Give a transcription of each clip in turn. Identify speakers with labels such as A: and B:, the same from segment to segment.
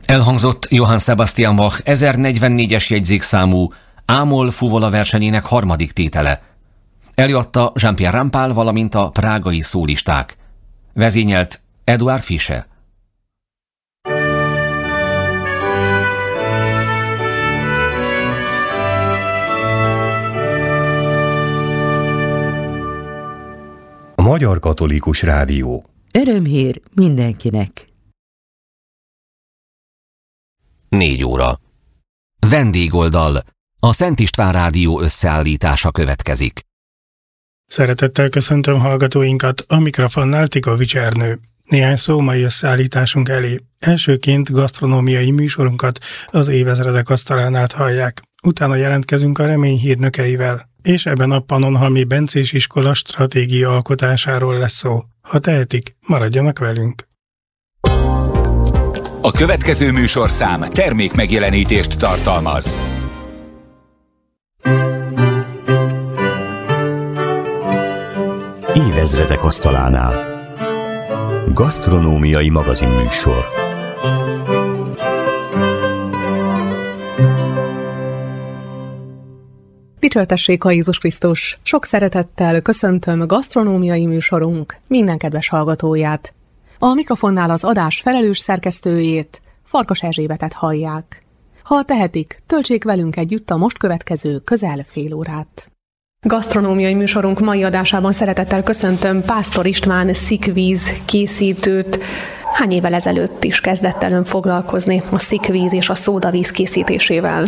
A: Elhangzott Johann Sebastian Bach 1044-es jegyzékszámú A-moll fuvola versenyének harmadik tétele. Előadta Jean-Pierre Rampal, valamint a prágai szólisták. Vezényelt Eduard Fischer.
B: A Magyar Katolikus Rádió.
C: Örömhír mindenkinek.
A: 4 óra. Vendégoldal. A Szent István Rádió összeállítása következik.
D: Szeretettel köszöntöm hallgatóinkat, a mikrofonnál Tikovics Ernő. Néhány szó mai összeállításunk elé. Elsőként gasztronómiai műsorunkat az Évezredek asztalánál hallják. Utána jelentkezünk a remény hírnökeivel, és ebben a Pannonhalmi Bencés iskola stratégia alkotásáról lesz szó. Ha tehetik, maradjanak velünk!
E: A következő műsorszám termékmegjelenítést tartalmaz.
B: Évezredek asztalánál. Gasztronómiai magazinműsor.
F: Dicsőtessék a Jézus Krisztus! Sok szeretettel köszöntöm a gasztronómiai műsorunk minden kedves hallgatóját. A mikrofonnál az adás felelős szerkesztőjét, Farkas Erzsébetet hallják. Ha tehetik, töltsék velünk együtt a most következő közel fél órát. Gasztronómiai műsorunk mai adásában szeretettel köszöntöm Pásztor István szikvíz készítőt. Hány évvel ezelőtt is kezdett el ön foglalkozni a szikvíz és a szódavíz készítésével?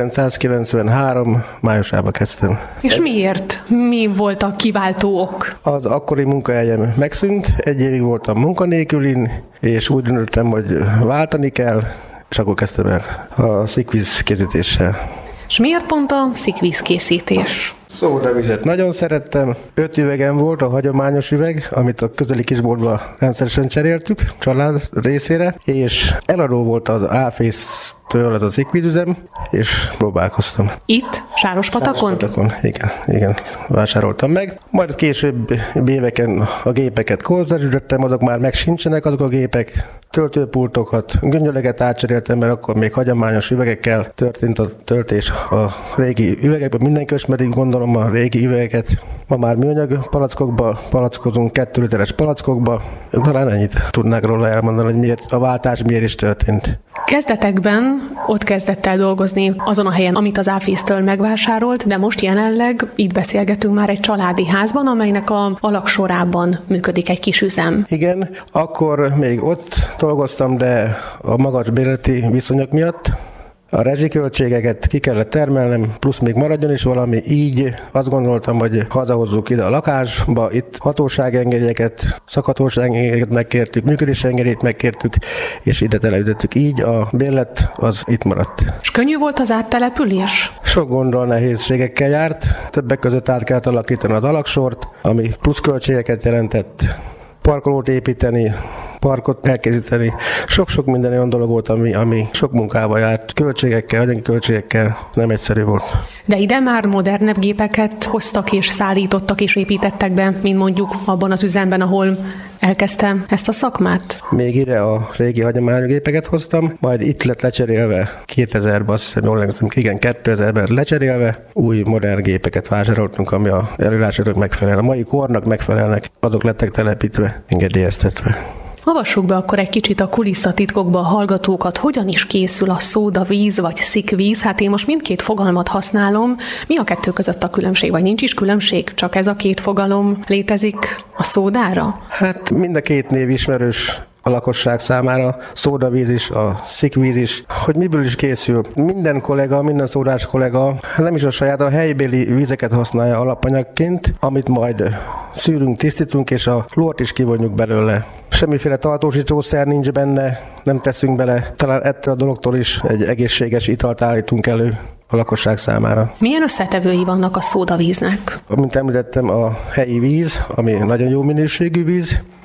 G: 1993 májusában kezdtem.
F: És miért? Mi volt a kiváltó ok?
G: Az akkori munkahelyem megszűnt, 1 évig voltam munkanélkülin, és úgy döntöttem, hogy váltani kell, és akkor kezdtem el a szikvíz készítéssel.
F: És miért pont a szikvíz készítés?
G: Szódavizet nagyon szerettem. 5 üvegem volt, a hagyományos üveg, amit a közeli kisboltban rendszeresen cseréltük család részére, és eladó volt az Áfésztől az a szikvízüzem, és próbálkoztam.
F: Itt? Sárospatakon?
G: Sárospatakon, igen, vásároltam meg. Majd később éveken a gépeket korszerűsítettem, azok már meg sincsenek azok a gépek. Töltőpultokat, göngyöleket átcseréltem, mert akkor még hagyományos üvegekkel történt a töltés a régi üvegekben. Mindenki ismeri, gondolom, a régi üvegeket. Ma már műanyag palackokba palackozunk, 2 literes palackokba. Talán ennyit tudnák róla elmondani, hogy miért, a váltás miért is történt.
F: Kezdetekben ott kezdett el dolgozni azon a helyen, amit az Áfésztől megvásárolt, de most jelenleg itt beszélgetünk már egy családi házban, amelynek a alaksorában működik egy kis üzem.
G: Igen, akkor még ott dolgoztam, de a magas bérleti viszonyok miatt a rezsiköltségeket ki kellett termelnem, plusz még maradjon is valami, így azt gondoltam, hogy hazahozzuk ide a lakásba, itt hatóságengedélyeket, szakhatóságengedélyeket megkértük, működési engedélyt megkértük, és ide telepítettük. Így a bérlet az itt maradt.
F: És könnyű volt az áttelepülés?
G: Sok gondol, nehézségekkel járt, többek között át kellett alakítani az alaksort, ami plusz költségeket jelentett, parkolót építeni, parkot elkészíteni. Sok-sok minden olyan dolog volt, ami sok munkába járt. Költségekkel, anyagi költségekkel nem egyszerű volt.
F: De ide már modernebb gépeket hoztak és szállítottak és építettek be, mint mondjuk abban az üzemben, ahol elkezdtem ezt a szakmát?
G: Még ide a régi hagyományos gépeket hoztam, majd itt lett lecserélve 2000-ben, azt hiszem, jól emlékszem, igen, 2000-ben lecserélve új modern gépeket vásároltunk, ami a előírásoknak megfelel. A mai kornak megfelelnek, azok lettek telepítve, engedélyeztetve.
F: Avassuk be akkor egy kicsit a kulisszatitkokba a hallgatókat, hogyan is készül a szódavíz vagy szikvíz. Hát én most mindkét fogalmat használom. Mi a kettő között a különbség, vagy nincs is különbség? Csak ez a 2 fogalom létezik a szódára?
G: Hát mind a 2 név ismerős a lakosság számára, szódavíz is, a szikvíz is, hogy miből is készül. Minden kollega, minden szódás kollega, nem is a saját, a helybéli vízeket használja alapanyagként, amit majd szűrünk, tisztítunk, és a klórt is kivonjuk belőle. Semmiféle tartósítószer nincs benne, nem teszünk bele. Talán ettől a dologtól is egy egészséges italt állítunk elő a lakosság számára.
F: Milyen összetevői vannak a szódavíznek?
G: Mint említettem, a helyi víz, ami nagyon jó minőségű víz,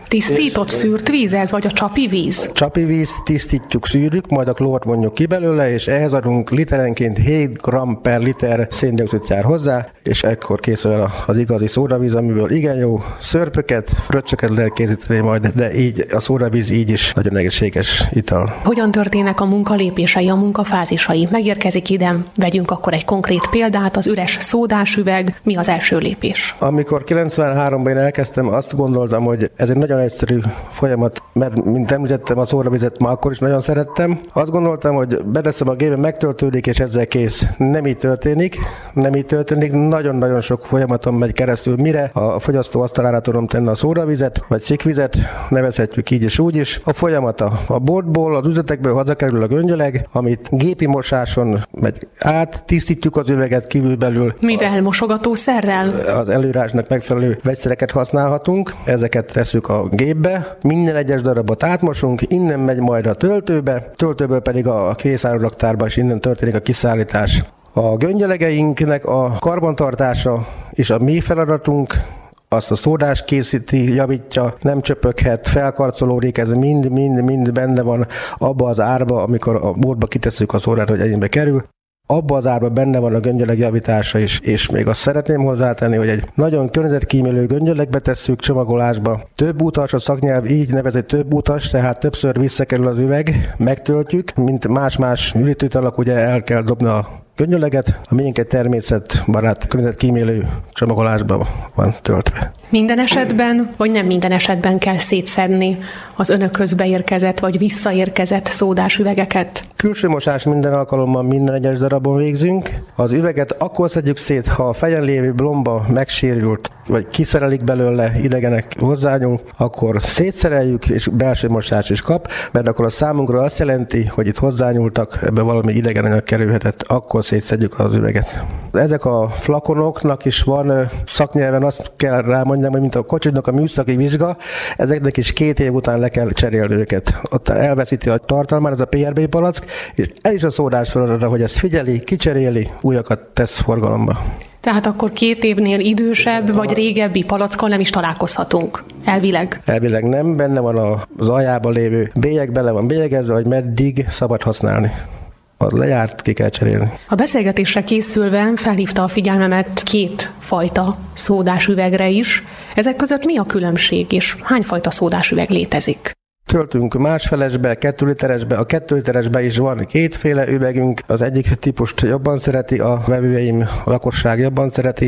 F: Tisztított szűrt víz ez, vagy a csapi víz?
G: Csapi víz, tisztítjuk, szűrjük, majd a klórt vonjuk ki belőle, és ehhez adunk literenként 7 g per liter széndioxid jár hozzá, és ekkor készül az igazi szódavíz, amiből igen jó szörpöket, fröccsöket lehet készíteni majd, de így a szódavíz így is nagyon egészséges ital.
F: Hogyan történnek a munkalépései, a munkafázisai? Megérkezik ide, vegyünk akkor egy konkrét példát, az üres szódásüveg, mi az első lépés?
G: Amikor 93-ban én elkezdtem, azt gondoltam, hogy ez egy nagyon egyszerű folyamat, mert mint említettem, a szódavizet ma akkor is nagyon szerettem. Azt gondoltam, hogy beteszem a gépbe, megtöltődik, és ezzel kész. Nem így történik. Nagyon-nagyon sok folyamaton megy keresztül, mire a fogyasztó asztalára tudom tenni a szódavizet, vagy szikvizet, nevezhetjük így és úgy is. A folyamata a boltból, az üzletekből hazakerül a göngyöleg, amit gépi mosáson megy át, tisztítjuk az üveget kívül-belül.
F: Mivel? Mosogatószerrel?
G: Az előírásnak megfelelő vegyszereket használhatunk, ezeket tesszük a gépbe, minden egyes darabot átmosunk, innen megy majd a töltőből pedig a készárullaktárba, és innen történik a kiszállítás. A göngyölegeinknek a karbantartása és a mi feladatunk, azt a szódás készíti, javítja, nem csöpöghet, felkarcolódik, ez mind benne van abba az árba, amikor a boltba kitesszük a szódát, hogy ennyibe kerül. Abba az árban benne van a göngyöleg javítása is, és még azt szeretném hozzátenni, hogy egy nagyon környezetkímélő göngyölegbe tesszük csomagolásba. Több utas, a szaknyelv így nevezi több utas, tehát többször visszakerül az üveg, megtöltjük, mint más-más üdítőitalak, ugye el kell dobni a göngyöleget, a miénk egy természetbarát, környezetkímélő csomagolásba van töltve.
F: Minden esetben, vagy nem minden esetben kell szétszedni az önökhöz beérkezett, vagy visszaérkezett szódás üvegeket?
G: Külső mosás minden alkalommal minden egyes darabon végzünk. Az üveget akkor szedjük szét, ha a fejen lévő blomba megsérült, vagy kiszerelik belőle, idegenek hozzányúl, akkor szétszereljük, és belső mosás is kap, mert akkor a számunkra azt jelenti, hogy itt hozzányúltak, ebbe valami idegen anyag kerülhetett, akkor szétszedjük az üveget. Ezek a flakonoknak is van szaknyelven, azt kell rámondjam, hogy mint a kocsinak a műszaki vizsga, ezeknek is 2 év után le kell cserélni őket. Ott elveszíti a tartalmát, ez a PRB palack, és ez is a szódás feladata, hogy ezt figyeli, kicseréli, újakat tesz forgalomba.
F: Tehát akkor 2 évnél idősebb vagy régebbi palackkal nem is találkozhatunk, elvileg?
G: Elvileg nem, benne van az aljában lévő bélyeg, bele van bélyegezve, hogy meddig szabad használni. Az lejárt, ki kell cserélni.
F: A beszélgetésre készülve felhívta a figyelmemet 2 fajta szódásüvegre is. Ezek között mi a különbség, és hány fajta szódásüveg létezik?
G: Töltünk másfelesbe, 2 literesbe. A 2 literesbe is van 2 üvegünk. Az egyik típust jobban szereti, a vevőjeim, a lakosság jobban szereti,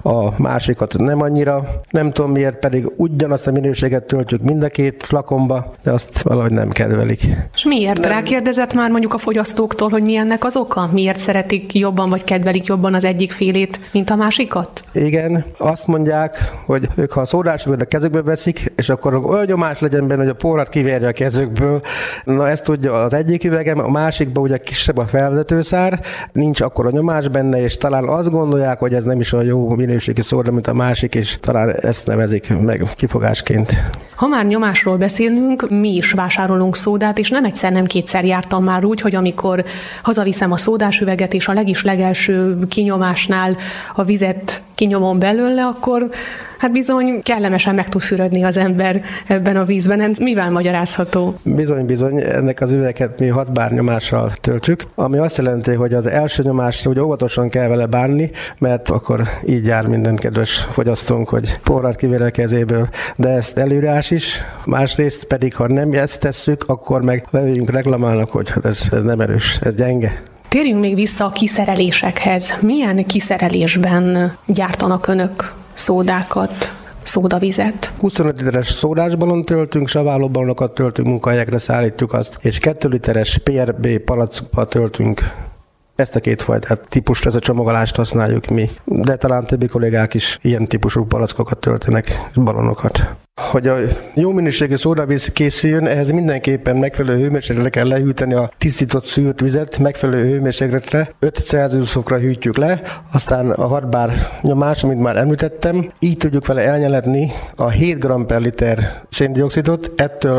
G: a másikat nem annyira. Nem tudom miért, pedig ugyanazt a minőséget töltjük mind a 2 flakonba, de azt valahogy nem kedvelik.
F: És miért? Rákérdezett már mondjuk a fogyasztóktól, hogy mi ennek az oka? Miért szeretik jobban, vagy kedvelik jobban az egyik félét, mint a másikat?
G: Igen, azt mondják, hogy ők ha a szódásüveget a kezükbe veszik, és akkor olyan nyomás legyen benne, hogy a porrat kivérje a kezükből. Na ezt tudja az egyik üvegem, a másikban ugye kisebb a felvezetőszár, nincs akkora nyomás benne, és talán azt gondolják, hogy ez nem is olyan jó minőségű szóda, mint a másik, és talán ezt nevezik meg kifogásként.
F: Ha már nyomásról beszélünk, mi is vásárolunk szódát, és nem egyszer, nem kétszer jártam már úgy, hogy amikor hazaviszem a szódásüveget, és a legelső kinyomásnál a vizet kinyomom belőle, akkor hát bizony kellemesen meg tud fürödni az ember ebben a vízben. Ez mivel magyarázható?
G: Bizony, ennek az üveget mi 6 bár nyomással töltsük, ami azt jelenti, hogy az első nyomásra ugye óvatosan kell vele bánni, mert akkor így jár minden kedves fogyasztónk, hogy porrat kivér a kezéből, de ezt előírás is. Másrészt pedig, ha nem ezt tesszük, akkor meg vevőink reklamálnak, hogy hát ez nem erős, ez gyenge.
F: Térjünk még vissza a kiszerelésekhez. Milyen kiszerelésben gyártanak önök szódákat, szódavizet?
G: 25 literes szódásbalon töltünk, saválóbalonokat töltünk, munkahelyekre szállítjuk azt, és 2 literes PRB palackba töltünk. Ezt a 2 fajtát típust, ez a csomagolást használjuk mi, de talán többi kollégák is ilyen típusú palackokat töltenek, balonokat. Hogy a jó minőségű szódavíz készüljön, ehhez mindenképpen megfelelő hőmérsékletre kell lehűteni a tisztított szűrt vizet, megfelelő hőmérsékletre, 5 Celsius fokra hűtjük le, aztán a 6 bár nyomás, amit már említettem, így tudjuk vele elnyeletni a 7 g per liter széndioxidot, ettől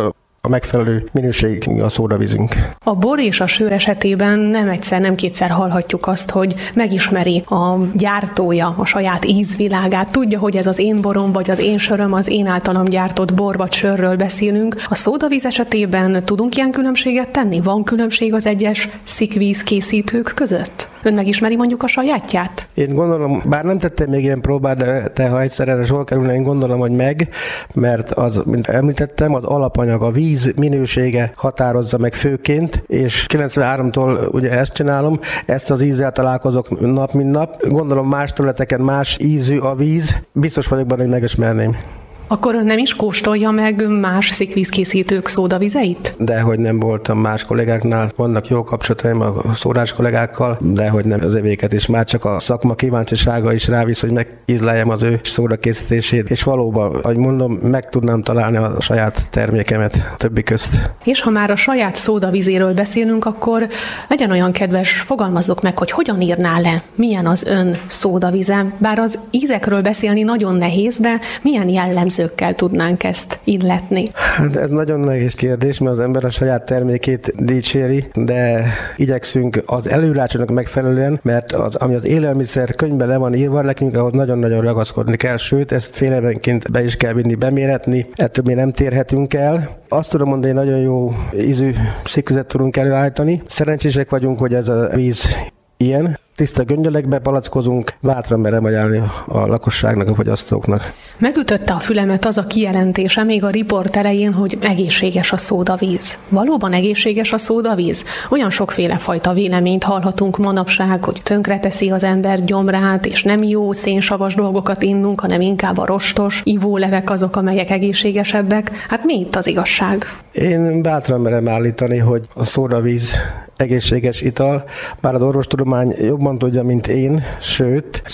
G: a megfelelő minőség a szódavízünk.
F: A bor és a sör esetében nem egyszer, nem kétszer hallhatjuk azt, hogy megismeri a gyártója a saját ízvilágát, tudja, hogy ez az én borom, vagy az én söröm, az én általam gyártott bor vagy sörről beszélünk. A szódavíz esetében tudunk ilyen különbséget tenni? Van különbség az egyes szikvíz készítők között? Ön megismeri mondjuk a sajátját?
G: Én gondolom, bár nem tettem még ilyen próbát, de ha egyszer erre sor kerülne, én gondolom, hogy meg, mert az, mint említettem, az alapanyag, a víz minősége határozza meg főként, és 93-tól ugye ezt csinálom, ezt az ízzel találkozok nap, mint nap. Gondolom más területeken más ízű a víz, biztos vagyok benne, hogy megismerném.
F: Akkor ön nem is kóstolja meg más szikvízkészítők szódavizeit?
G: Dehogy nem voltam más kollégáknál, vannak jó kapcsolataim a szórás kollégákkal, dehogy nem az evéket, és már csak a szakma kíváncsisága is rávisz, hogy megízleljem az ő szódakészítését, és valóban, ahogy mondom, meg tudnám találni a saját termékemet többi közt.
F: És ha már a saját szódavizéről beszélünk, akkor legyen olyan kedves, fogalmazzuk meg, hogy hogyan írná le, milyen az ön szódavize. Bár az ízekről beszélni nagyon nehéz, de milyen jellemzőkkel tudnánk ezt illetni?
G: Hát ez nagyon nehéz kérdés, mert az ember a saját termékét dicséri, de igyekszünk az előírásoknak megfelelően, mert ami az élelmiszer könyvben le van írva, nekünk ahhoz nagyon-nagyon ragaszkodni kell, sőt, ezt fél évenként be is kell vinni, beméretni, ettől mi nem térhetünk el. Azt tudom mondani, hogy nagyon jó ízű szikvizet tudunk előállítani. Szerencsések vagyunk, hogy ez a víz ilyen. Tiszta göngyölekbe palackozunk, bátran merem ajánlani a lakosságnak, a fogyasztóknak.
F: Megütötte a fülemet az a kijelentése még a riport elején, hogy egészséges a szódavíz. Valóban egészséges a szódavíz? Olyan sokféle fajta véleményt hallhatunk manapság, hogy tönkreteszi az ember gyomrát, és nem jó szénsavas dolgokat innunk, hanem inkább a rostos ivólevek azok, amelyek egészségesebbek. Hát mi itt az igazság?
G: Én bátran merem állítani, hogy a szódavíz egészséges ital, bár az orvostudomány jobban tudja, mint én, sőt,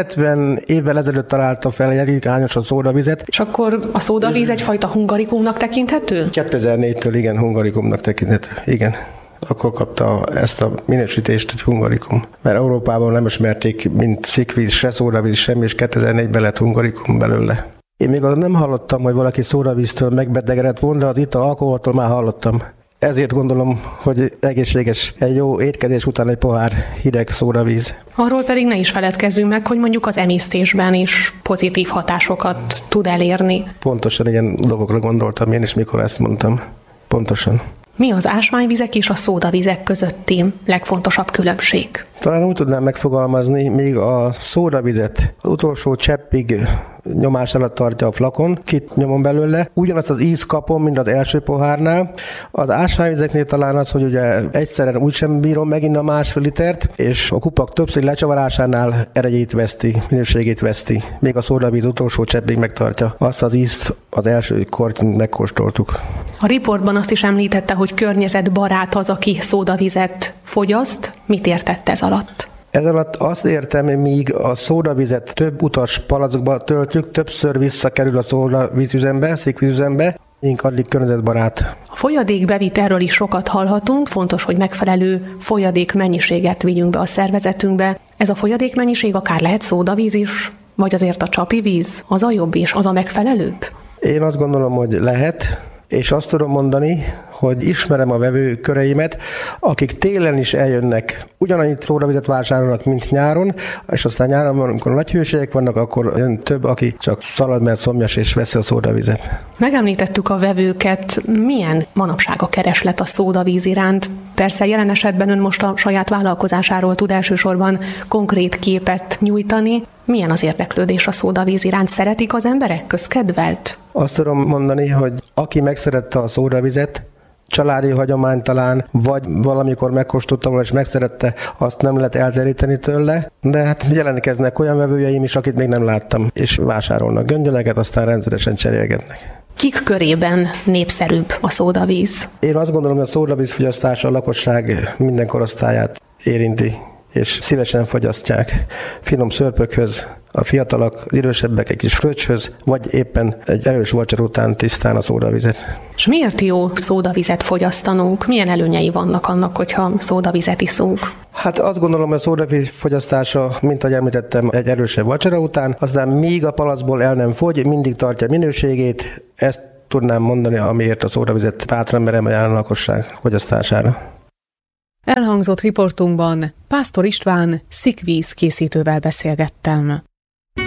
G: 170 évvel ezelőtt találta fel egy irányos a szódavizet.
F: És akkor a szódavíz egyfajta hungarikumnak tekinthető?
G: 2004-től igen, hungarikumnak tekinthető, igen. Akkor kapta ezt a minősítést, hogy hungarikum. Mert Európában nem ismerték, mint szikvíz, se szódavíz, semmi, és 2004-ben lett hungarikum belőle. Én még nem hallottam, hogy valaki szódavíztől megbetegedett volna, de az itt alkoholtól már hallottam. Ezért gondolom, hogy egészséges egy jó étkezés után egy pohár hideg szódavíz.
F: Arról pedig ne is feledkezzünk meg, hogy mondjuk az emésztésben is pozitív hatásokat tud elérni.
G: Pontosan ilyen dolgokra gondoltam én is, mikor ezt mondtam. Pontosan.
F: Mi az ásványvizek és a szódavizek közötti legfontosabb különbség?
G: Talán úgy tudnám megfogalmazni, még a szódavizet az utolsó cseppig nyomás alatt tartja a flakon, kit nyomom belőle. Ugyanazt az íz kapom, mint az első pohárnál. Az ásványvizeknél talán az, hogy ugye egyszerűen úgysem bírom meginni a másfél litert, és a kupak többször lecsavarásánál erejét veszti, minőségét veszti. Még a szódavíz utolsó cseppig megtartja azt az ízt, az első kortyunk megkóstoltuk.
F: A riportban azt is említette, hogy környezetbarát az, aki szódavizet fogyaszt. Mit értett ez alatt?
G: Ez alatt azt értem, hogy míg a szódavizet több utas palackba töltjük, többször visszakerül a szódavízüzembe, szikvízüzembe, addig környezetbarát.
F: A folyadékbevitelről is sokat hallhatunk, fontos, hogy megfelelő folyadék mennyiséget vigyünk be a szervezetünkbe. Ez a folyadék mennyiség akár lehet szódavíz is, vagy azért a csapi víz, az a jobb és az a megfelelőbb?
G: Én azt gondolom, hogy lehet, és azt tudom mondani, hogy ismerem a vevőköreimet, akik télen is eljönnek, ugyanannyit szódavizet vásárolnak, mint nyáron, és aztán nyáron, amikor nagy hőségek vannak, akkor jön több, aki csak szalad, mert szomjas, és veszi a szódavizet.
F: Megemlítettük a vevőket, milyen manapság a kereslet a szódavíz iránt? Persze jelen esetben ön most a saját vállalkozásáról tud elsősorban konkrét képet nyújtani. Milyen az érdeklődés a szódavíz iránt? Szeretik az emberek? Közkedvelt?
G: Azt tudom mondani, hogy aki megszerette a szódavizet, családi hagyomány talán, vagy valamikor megkóstolta volna és megszerette, azt nem lehet elteríteni tőle, de hát jelentkeznek olyan vevőjeim is, akit még nem láttam, és vásárolnak göngyöleket, aztán rendszeresen cserélgetnek.
F: Kik körében népszerűbb a szódavíz?
G: Én azt gondolom, hogy a szódavíz fogyasztása a lakosság minden korosztályát érinti, és szívesen fogyasztják finom szörpökhöz, a fiatalok, az idősebbek egy kis fröccs,höz, vagy éppen egy erős vacsora után tisztán a szódavizet.
F: És miért jó szódavizet fogyasztanunk? Milyen előnyei vannak annak, hogyha szódavizet iszunk?
G: Hát azt gondolom, hogy a szódavíz fogyasztása, mint ahogy említettem, egy erősebb vacsora után, aztán míg a palacból el nem fogy, mindig tartja minőségét, ezt tudnám mondani, amiért az óravizet bátran merem ajánlani a lakosság fogyasztására.
F: Elhangzott riportunkban Pásztor István szikvíz készítővel beszélgettem.